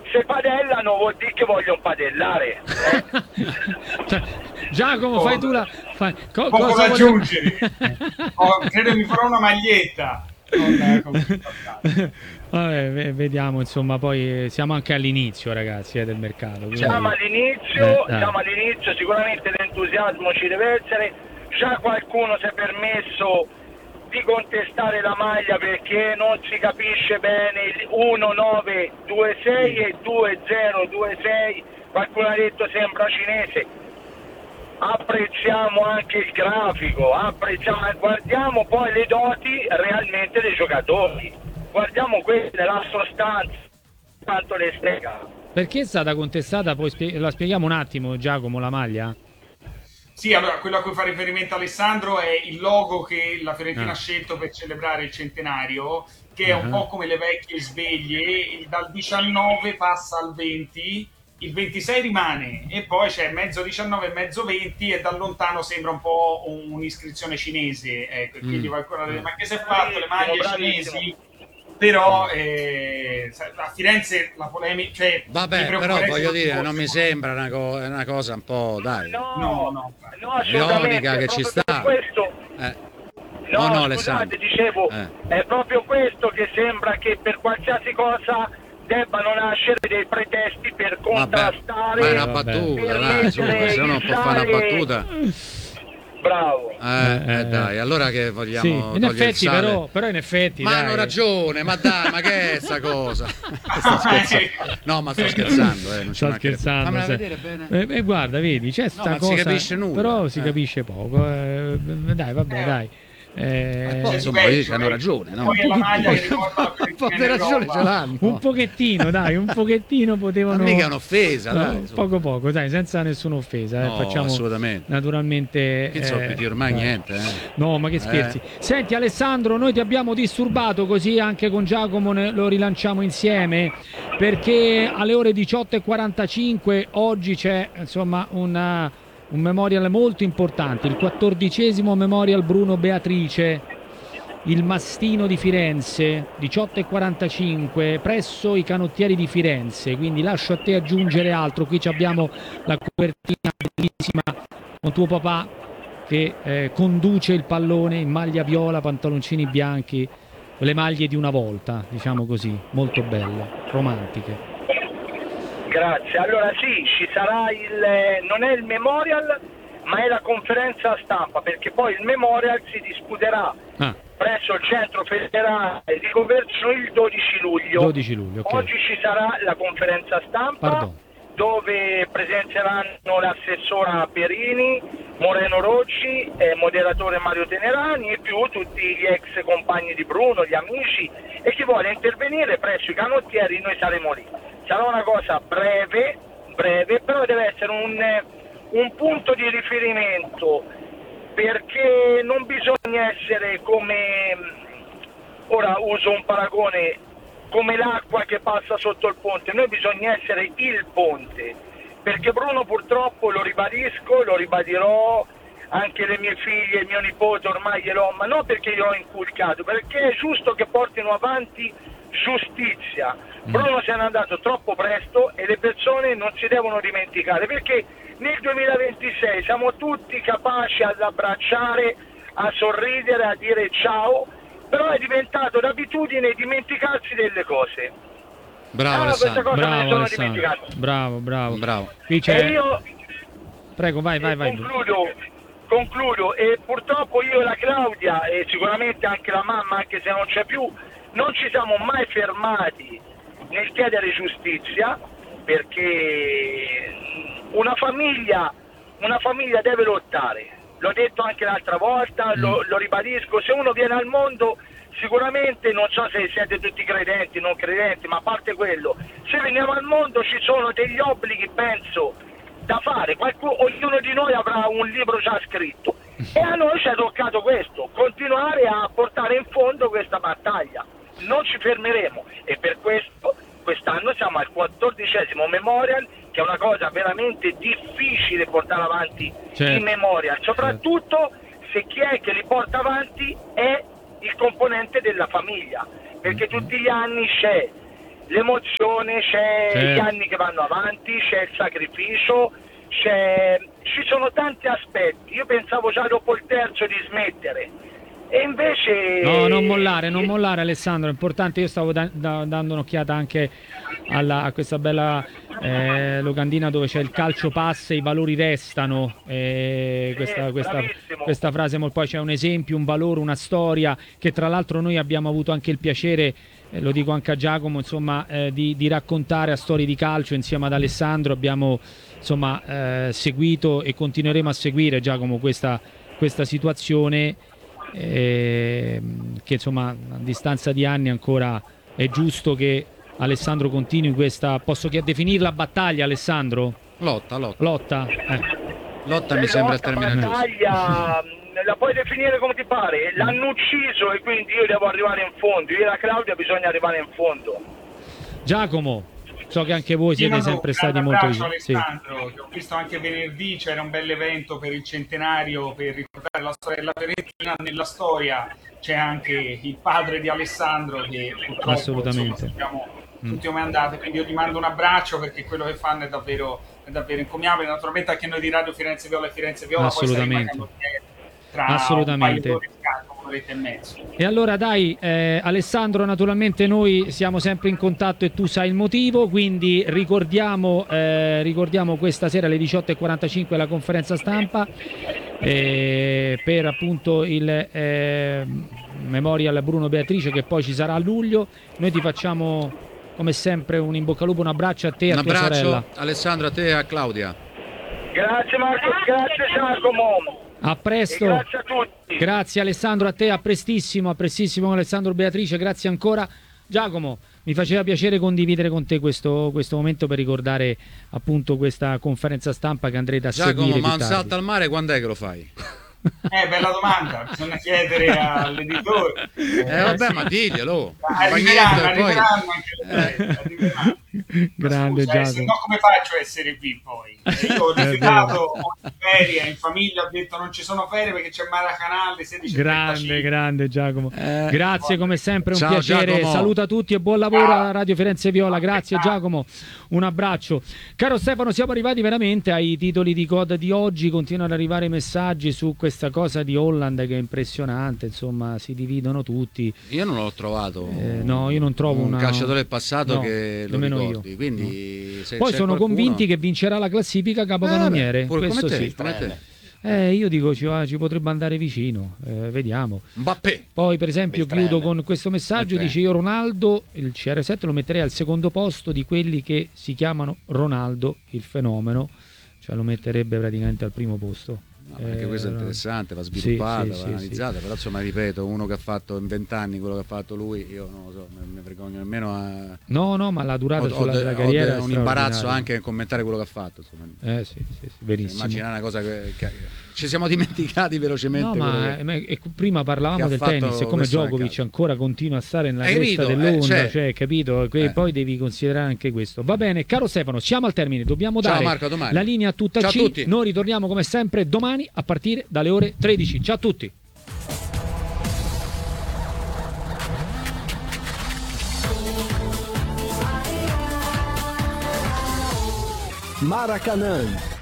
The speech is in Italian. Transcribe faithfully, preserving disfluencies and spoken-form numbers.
se padellano vuol dire che vogliono padellare. Eh. Cioè, Giacomo, oh, fai tu la... Fai, co- poco da aggiungere. Oh, credo mi farò una maglietta. Vabbè, vediamo, insomma, poi siamo anche all'inizio, ragazzi, eh, del mercato. Quindi... Siamo all'inizio, eh, siamo all'inizio, sicuramente l'entusiasmo ci deve essere. Già qualcuno si è permesso di contestare la maglia perché non si capisce bene il uno nove due sei e due zero due sei, qualcuno ha detto sembra cinese. Apprezziamo anche il grafico, apprezziamo, guardiamo poi le doti realmente dei giocatori, guardiamo questa, la sostanza, quanto le spiega. Perché è stata contestata? Poi spie- la spieghiamo un attimo, Giacomo, la maglia? Sì, allora quello a cui fa riferimento Alessandro è il logo che la Fiorentina ah. ha scelto per celebrare il centenario, che è uh-huh. un po' come le vecchie sveglie, dal diciannove passa al venti, il ventisei rimane e poi c'è mezzo diciannove e mezzo venti e da lontano sembra un po' un'iscrizione cinese, ecco, quindi mm. qualcuno dice, ma che si è fatto le maglie cinesi? Però eh, a Firenze la polemica, cioè, vabbè, però voglio dire, non mi sembra una, co- una cosa un po', dai, no, no, no, no ironica che ci sta. Questo... Eh. No, no, no, scusate, dicevo, eh. è proprio questo che sembra che per qualsiasi cosa debbano nascere dei pretesti per contrastare. Ma è una battuta, dai, su, se no non può fare una battuta. Bravo. Eh, eh, dai, allora che vogliamo sì, in effetti però, però in effetti ma dai. hanno ragione, ma dai, ma che è sta cosa? Sto scherzando. No, ma sto scherzando, eh, non sto scherzando. Fammela vedere bene. Eh, eh, guarda, vedi, c'è sta no, cosa, si capisce nulla. però si eh. capisce poco. Eh, dai, vabbè, eh. dai. Eh, poi, insomma, poi hanno ragione, no? Poi la maglia che ricorda un po' di ragione ce l'hanno. Un pochettino, dai, un pochettino potevano. Ma mica è un'offesa, no, dai. Poco poco, dai, senza nessuna offesa. No, eh, facciamo assolutamente. Naturalmente. Che so, eh, ormai dai. niente. Eh. No, ma che scherzi. Eh. Senti, Alessandro, noi ti abbiamo disturbato così anche con Giacomo ne, lo rilanciamo insieme perché alle ore diciotto e quarantacinque oggi c'è insomma una, un memorial molto importante, il quattordicesimo memorial Bruno Beatrice. Il Mastino di Firenze, diciotto e quarantacinque presso i Canottieri di Firenze, quindi lascio a te aggiungere altro. Qui abbiamo la copertina bellissima con tuo papà che eh, conduce il pallone in maglia viola, pantaloncini bianchi, le maglie di una volta, diciamo così, molto belle, romantiche. Grazie, allora sì, ci sarà il, non è il memorial ma è la conferenza stampa, perché poi il memorial si disputerà ah. presso il centro federale di Conversione il dodici luglio. dodici luglio, okay. Oggi ci sarà la conferenza stampa Pardon. dove presenteranno l'assessora Perini, Moreno Rocci, eh, moderatore Mario Tenerani e più tutti gli ex compagni di Bruno, gli amici e chi vuole intervenire presso i Canottieri, noi saremo lì. Sarà una cosa breve, breve, però deve essere un, un punto di riferimento, perché non bisogna essere come, ora uso un paragone, come l'acqua che passa sotto il ponte, noi bisogna essere il ponte, perché Bruno purtroppo, lo ribadisco, lo ribadirò, anche le mie figlie, il mio nipote ormai gliel'ho, ma non perché io ho inculcato, perché è giusto che portino avanti giustizia. Bruno se n'è andato troppo presto e le persone non si devono dimenticare, perché nel duemilaventisei siamo tutti capaci ad abbracciare, a sorridere, a dire ciao, però è diventato d'abitudine dimenticarsi delle cose. Bravo, ah, Alessandro. Cosa bravo, sono Alessandro. bravo, bravo, bravo. Qui c'è... E io Prego, vai, vai, vai. Concludo, concludo, e purtroppo io e la Claudia, e sicuramente anche la mamma, anche se non c'è più, non ci siamo mai fermati nel chiedere giustizia, perché una famiglia, una famiglia deve lottare. L'ho detto anche l'altra volta, mm. lo, lo ribadisco, se uno viene al mondo sicuramente, non so se siete tutti credenti, non credenti, ma a parte quello, se veniamo al mondo ci sono degli obblighi, penso, da fare. Qualcuno, ognuno di noi avrà un libro già scritto e a noi ci è toccato questo, continuare a portare in fondo questa battaglia. Non ci fermeremo e per questo quest'anno siamo al quattordicesimo memorial, che è una cosa veramente difficile portare avanti, certo. I memorial, soprattutto se chi è che li porta avanti è il componente della famiglia, perché tutti gli anni c'è l'emozione, c'è Certo. gli anni che vanno avanti, c'è il sacrificio, c'è... ci sono tanti aspetti. Io pensavo già dopo il terzo di smettere e invece... No, non mollare, non mollare Alessandro, è importante. Io stavo da- da- dando un'occhiata anche alla, a questa bella eh, locandina dove c'è il calcio passa e i valori restano, eh, questa, Sì, questa, bravissimo. questa frase, poi c'è un esempio, un valore, una storia che tra l'altro noi abbiamo avuto anche il piacere, eh, lo dico anche a Giacomo, insomma, eh, di, di raccontare a storie di calcio insieme ad Alessandro. Abbiamo insomma eh, seguito e continueremo a seguire, Giacomo, questa, questa situazione eh, che insomma a distanza di anni ancora è giusto che Alessandro continui questa, posso che definirla battaglia, Alessandro? Lotta, lotta. Lotta? Eh. Lotta mi Eh, sembra il lotta, termine giusto. battaglia, la puoi definire come ti pare, l'hanno ucciso e quindi io devo arrivare in fondo, io e la Claudia bisogna arrivare in fondo. Giacomo, so che anche voi Ti siete mando sempre un stati grande molto abbraccio, vicini. Sì. Alessandro, che ho visto anche venerdì, c'era un bel evento per il centenario per ricordare la storia della Fiorentina. Nella storia c'è anche il padre di Alessandro che purtroppo Assolutamente. insomma, sappiamo Mm. tutti come è andate, quindi io ti mando un abbraccio perché quello che fanno è davvero, è davvero incommiabile. Naturalmente anche noi di Radio Firenze Viola e Firenze Viola Assolutamente. poi staremo tra Assolutamente. un paio d'ore scarso, un'oretta e mezzo. E allora dai, eh, Alessandro, naturalmente noi siamo sempre in contatto e tu sai il motivo, quindi ricordiamo, eh, ricordiamo questa sera alle diciotto e quarantacinque la conferenza stampa eh, per appunto il eh, Memorial Bruno Beatrice, che poi ci sarà a luglio. Noi ti facciamo come sempre un in bocca al lupo, un abbraccio a te e Un a tua abbraccio, sorella. Alessandro, a te e a Claudia. Grazie Marco, grazie Giacomo A e presto. grazie a tutti. Grazie Alessandro, a te, a prestissimo, a prestissimo Alessandro Beatrice, grazie ancora. Giacomo, mi faceva piacere condividere con te questo, questo momento per ricordare appunto questa conferenza stampa che andrete a Giacomo, seguire ma più un tardi. salto al mare quando è che lo fai? Eh, bella domanda, bisogna chiedere all'editore. Eh vabbè, ma diglielo. Arriveranno, Baghetto e poi- arriveranno anche le Eh. arriveranno. Grande Scusa, eh, se Giacomo. no come faccio a essere qui poi? Eh, Io ho È rifiutato ogni ferie, in famiglia ho detto non ci sono ferie perché c'è Maracanã alle sedici e Grande, trentacinque. grande Giacomo. Eh. Grazie come sempre, un Ciao, piacere. Giacomo. Saluta tutti e buon lavoro Ciao. alla Radio Firenze Viola. Grazie Giacomo, un abbraccio. Caro Stefano, siamo arrivati veramente ai titoli di coda di oggi. Continuano ad arrivare messaggi su questa cosa di Holland che è impressionante, insomma, si dividono tutti. Io non l'ho trovato. Eh, no, io non trovo un una- calciatore del passato No, che lo nemmeno ricordi. io. Quindi se Poi c'è sono qualcuno- convinti che vincerà la classifica capocannoniere. Eh, pure Questo come te, sì. come te. Eh, io dico ci, va- ci potrebbe andare vicino, eh, vediamo. Mbappé. Poi per esempio Beltrame. chiudo con questo messaggio, Beltrame. dice io Ronaldo, il C R sette lo metterei al secondo posto di quelli che si chiamano Ronaldo, il fenomeno, cioè lo metterebbe praticamente al primo posto. No, anche Eh, questo è interessante, va sviluppata, sì, va sì, analizzata, sì. però insomma ripeto, uno che ha fatto in vent'anni quello che ha fatto lui, io non lo so, non mi vergogno nemmeno a... No, no, ma la durata ho, ho sulla, de- della ho carriera de- è un imbarazzo straordinaria. anche nel commentare quello che ha fatto, insomma. Eh sì, sì, sì, verissimo. Immagina una cosa che, che- ci siamo dimenticati velocemente. No, quello ma che- eh, ma- e prima che parlavamo ha del fatto tennis e come questo Djokovic mercato. ancora continua a stare nella Hai cresta capito? dell'onda, Eh, cioè- cioè, capito? Que- Eh. Poi devi considerare anche questo. Va bene, caro Stefano, siamo al termine, dobbiamo Ciao dare Marco, a domani. la linea a tutta Ciao a C. tutti. Noi ritorniamo come sempre domani a partire dalle ore tredici. Ciao a tutti. Maracanã